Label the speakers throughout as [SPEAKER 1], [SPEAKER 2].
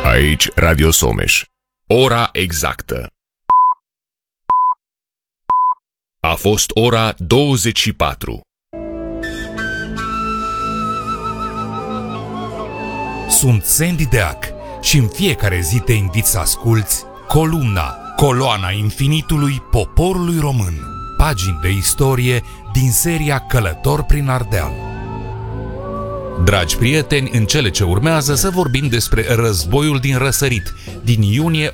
[SPEAKER 1] Aici Radio Someș. Ora exactă. A fost ora 24.
[SPEAKER 2] Sunt Sandy Deac și în fiecare zi te invit să asculți Coloana infinitului poporului român. Pagini de istorie din seria Călător prin Ardeal. Dragi prieteni, în cele ce urmează să vorbim despre războiul din răsărit, din iunie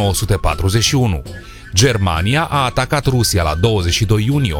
[SPEAKER 2] 1941. Germania a atacat Rusia la 22 iunie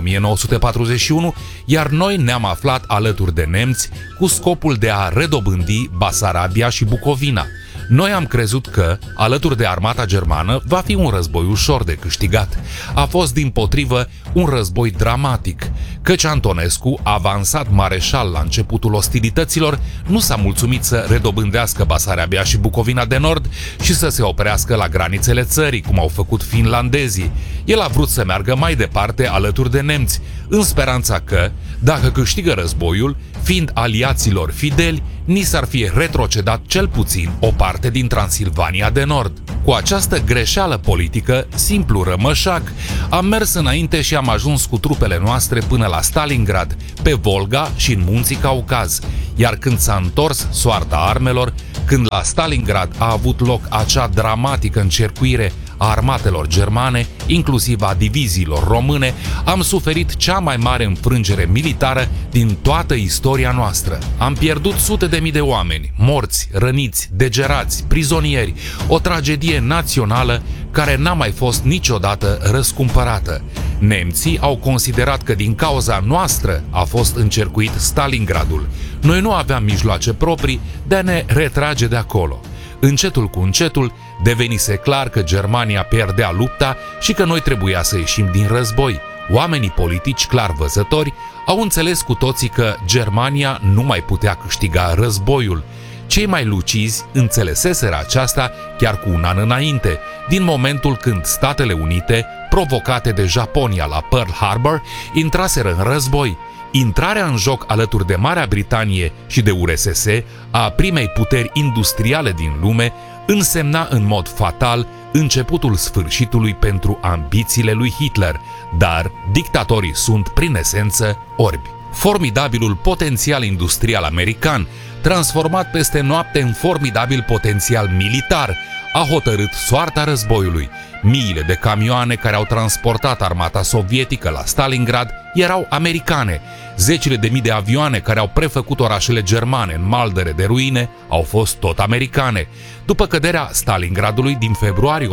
[SPEAKER 2] 1941, iar noi ne-am aflat alături de nemți cu scopul de a redobândi Basarabia și Bucovina. Noi am crezut că, alături de armata germană, va fi un război ușor de câștigat. A fost, dimpotrivă, un război dramatic, căci Antonescu, avansat mareșal la începutul ostilităților, nu s-a mulțumit să redobândească Basarabia și Bucovina de Nord și să se oprească la granițele țării, cum au făcut finlandezii. El a vrut să meargă mai departe alături de nemți, în speranța că, dacă câștigă războiul, fiind aliaților fideli, ni s-ar fi retrocedat cel puțin o parte din Transilvania de Nord. Cu această greșeală politică, simplu rămășac, am mers înainte și am ajuns cu trupele noastre până la Stalingrad, pe Volga și în munții Caucaz. Iar când s-a întors soarta armelor, când la Stalingrad a avut loc acea dramatică încercuire a armatelor germane, inclusiv a diviziilor române, am suferit cea mai mare înfrângere militară din toată istoria noastră. Am pierdut sute de mii de oameni, morți, răniți, degerați, prizonieri, o tragedie națională care n-a mai fost niciodată răscumpărată. Nemții au considerat că din cauza noastră a fost încercuit Stalingradul. Noi nu aveam mijloace proprii de a ne retrage de acolo. Încetul cu încetul devenise clar că Germania pierdea lupta și că noi trebuia să ieșim din război. Oamenii politici clar văzători au înțeles cu toții că Germania nu mai putea câștiga războiul. Cei mai lucizi înțeleseseră aceasta chiar cu un an înainte, din momentul când Statele Unite, provocate de Japonia la Pearl Harbor, intraseră în război. Intrarea în joc alături de Marea Britanie și de URSS a primei puteri industriale din lume însemna în mod fatal începutul sfârșitului pentru ambițiile lui Hitler, dar dictatorii sunt prin esență orbi. Formidabilul potențial industrial american, transformat peste noapte în formidabil potențial militar, a hotărât soarta războiului. Miile de camioane care au transportat armata sovietică la Stalingrad erau americane. Zecile de mii de avioane care au prefăcut orașele germane în maldere de ruine au fost tot americane. După căderea Stalingradului din februarie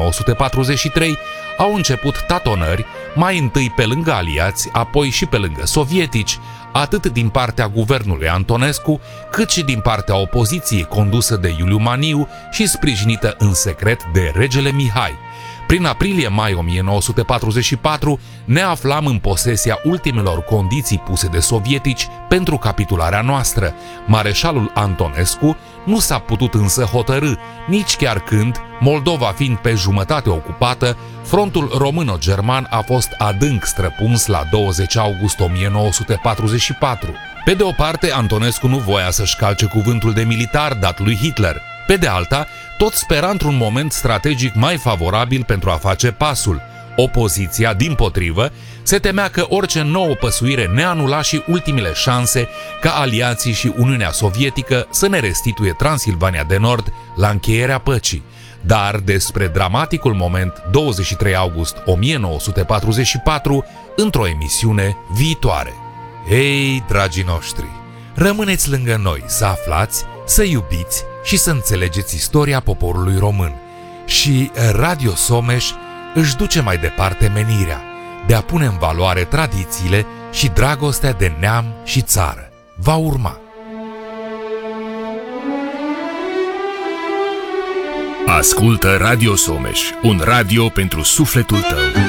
[SPEAKER 2] 1943, au început tatonări, mai întâi pe lângă aliați, apoi și pe lângă sovietici, atât din partea guvernului Antonescu, cât și din partea opoziției condusă de Iuliu Maniu și sprijinită în secret de regele Mihai. Prin aprilie-mai 1944 ne aflam în posesia ultimelor condiții puse de sovietici pentru capitularea noastră. Mareșalul Antonescu nu s-a putut însă hotărî, nici chiar când, Moldova fiind pe jumătate ocupată, frontul româno-german a fost adânc străpuns la 20 august 1944. Pe de o parte, Antonescu nu voia să-și calce cuvântul de militar dat lui Hitler. Pe de alta, tot spera într-un moment strategic mai favorabil pentru a face pasul. Opoziția, dimpotrivă, se temea că orice nouă păsuire ne anula și ultimele șanse ca aliații și Uniunea Sovietică să ne restituie Transilvania de Nord la încheierea păcii. Dar despre dramaticul moment 23 august 1944 într-o emisiune viitoare. Ei, dragii noștri, rămâneți lângă noi să aflați, să iubiți și să înțelegeți istoria poporului român. Și Radio Someș își duce mai departe menirea de a pune în valoare tradițiile și dragostea de neam și țară. Va urma.
[SPEAKER 1] Ascultă Radio Someș, un radio pentru sufletul tău.